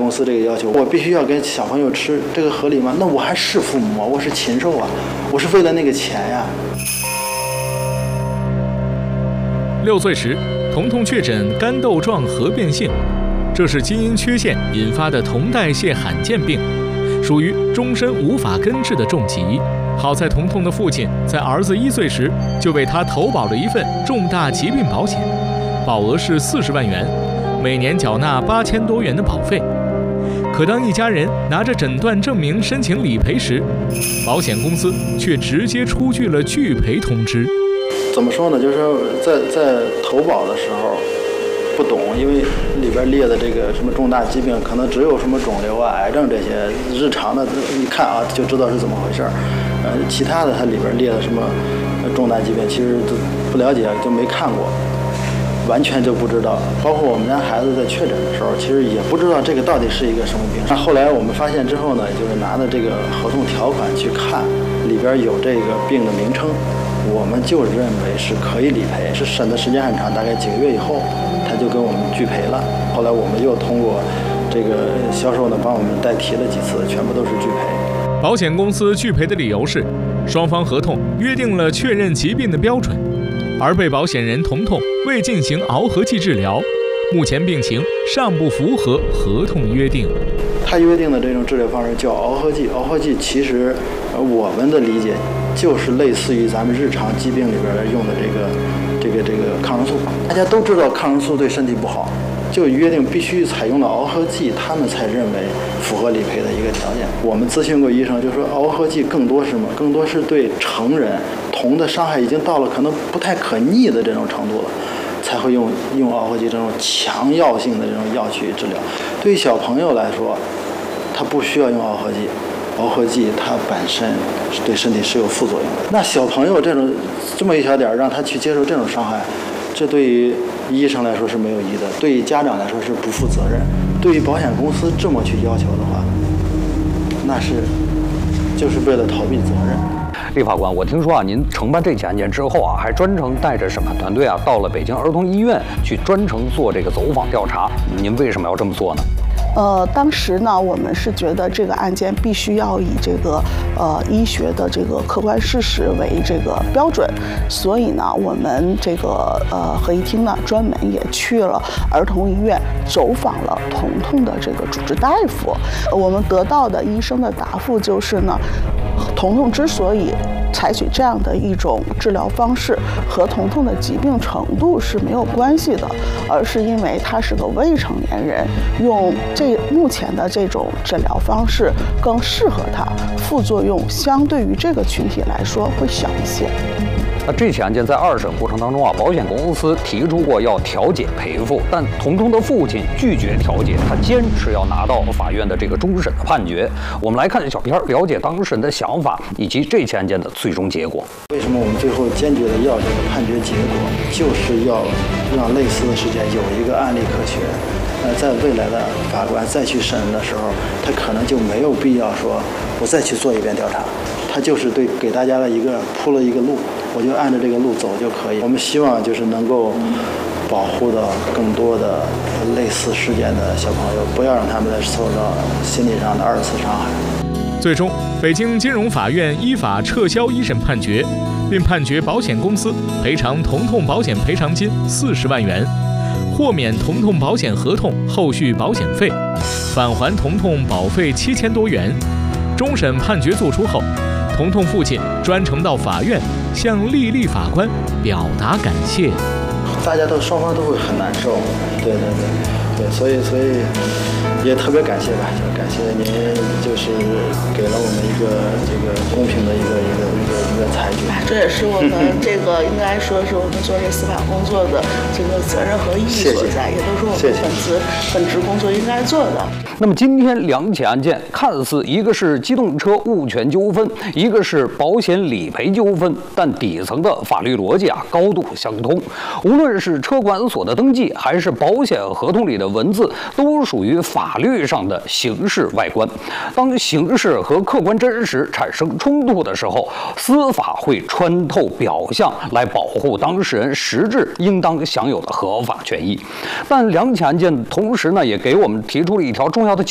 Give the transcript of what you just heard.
公司这个要求，我必须要给小朋友吃，这个合理吗？那我还是父母啊，我是禽兽啊，我是为了那个钱呀。 6岁时，童童确诊肝窦状核变性，这是基因缺陷引发的铜代谢罕见病，属于终身无法根治的重疾。好在童童的父亲在儿子1岁时就为他投保了一份重大疾病保险，保额是40万元，每年缴纳8000多元的保费。可当一家人拿着诊断证明申请理赔时，保险公司却直接出具了拒赔通知。 怎么说呢？就是说在投保的时候不懂，因为里边列的这个什么重大疾病，可能只有什么肿瘤啊、癌症这些日常的，一看啊就知道是怎么回事儿。其他的它里边列的什么重大疾病，其实都不了解，就没看过，完全就不知道。包括我们家孩子在确诊的时候，其实也不知道这个到底是一个什么病。那后来我们发现之后呢，就是拿着这个合同条款去看，里边有这个病的名称。我们就认为是可以理赔，是审的时间很长，大概几个月以后，他就跟我们拒赔了。后来我们又通过这个销售呢，帮我们代提了几次，全部都是拒赔。 保险公司拒赔的理由是，双方合同约定了确认疾病的标准，而被保险人童童未进行螯合剂治疗，目前病情尚不符合合同约定。 他约定的这种治疗方式叫螯合剂，螯合剂其实我们的理解就是类似于咱们日常疾病里边用的这个抗生素。大家都知道抗生素对身体不好，就约定必须采用了螯合剂，他们才认为符合理赔的一个条件。我们咨询过医生，就说螯合剂更多是什么？更多是对成人铜的伤害已经到了可能不太可逆的这种程度了，才会用螯合剂这种强药性的这种药去治疗。对于小朋友来说，他不需要用螯合剂，螯合剂它本身对身体是有副作用的。那小朋友这么一小点让他去接受这种伤害，这对于医生来说是没有益的，对于家长来说是不负责任。对于保险公司这么去要求的话，那就是为了逃避责任。 李法官，我听说啊，您承办这起案件之后啊，还专程带着审判团队啊，到了北京儿童医院去专程做这个走访调查。您为什么要这么做呢？ 当时呢，我们是觉得这个案件必须要以这个医学的这个客观事实为这个标准，所以呢，我们这个合议厅呢，专门也去了儿童医院走访了童童的这个主治大夫。我们得到的医生的答复就是呢，童童之所以采取这样的一种治疗方式，和童童的疾病程度是没有关系的，而是因为他是个未成年人，用目前的这种诊疗方式更适合他，副作用相对于这个群体来说会小一些。 那这起案件在2审过程当中啊，保险公司提出过要调解赔付，但童童的父亲拒绝调解，他坚持要拿到法院的这个终审的判决。我们来看小片，了解当事人的想法以及这起案件的最终结果。 为什么我们最后坚决的要这个判决结果，就是要让类似的事件有一个案例可循。在未来的法官再去审的时候，他可能就没有必要说我再去做一遍调查，他就是给大家铺了一个路，我就按照这个路走就可以。我们希望就是能够保护到更多的类似事件的小朋友，不要让他们再受到心理上的2次伤害。 最终，北京金融法院依法撤销1审判决，并判决保险公司赔偿童童保险赔偿金40万元，豁免童童保险合同后续保险费，返还童童保费7000多元。终审判决作出后，童童父亲专程到法院向丽丽法官表达感谢。 大家双方都会很难受，对，所以也特别感谢吧，就感谢您，就是给了我们一个这个公平的一个裁决。 这也是我们这个应该说是我们做这司法工作的这个责任和意义所在，也都是我们本职工作应该做的。 那么今天2起案件看似一个是机动车物权纠纷，一个是保险理赔纠纷，但底层的法律逻辑啊高度相通。无论是车管所的登记，还是保险合同里的文字，都属于法律上的形式外观。当形式和客观真实产生冲突的时候，司法会穿透表象来保护当事人实质应当享有的合法权益。但2起案件同时呢，也给我们提出了一条重要的